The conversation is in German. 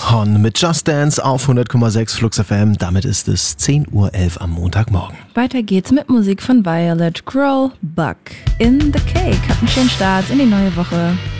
Hon mit Just Dance auf 100,6 Flux FM. Damit ist es 10:11 Uhr am Montagmorgen. Weiter geht's mit Musik von Violet, Growl, Buck. In the Cake. Habt einen schönen Start in die neue Woche.